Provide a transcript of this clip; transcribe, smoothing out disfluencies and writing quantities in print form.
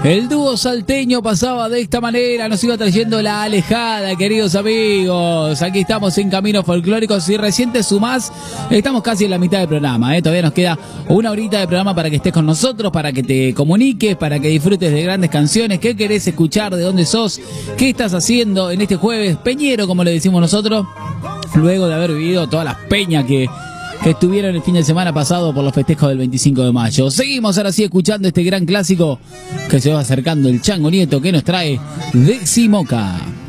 El dúo salteño pasaba de esta manera, nos iba trayendo la alejada, queridos amigos. Aquí estamos en Caminos Folclóricos. Si recién te sumás, estamos casi en la mitad del programa, Todavía nos queda una horita de programa para que estés con nosotros, para que te comuniques, para que disfrutes de grandes canciones. ¿Qué querés escuchar? ¿De dónde sos? ¿Qué estás haciendo en este jueves peñero, como le decimos nosotros? Luego de haber vivido todas las peñas que estuvieron el fin de semana pasado por los festejos del 25 de mayo. Seguimos ahora sí escuchando este gran clásico que se va acercando, el Chango Nieto, que nos trae Deximoca.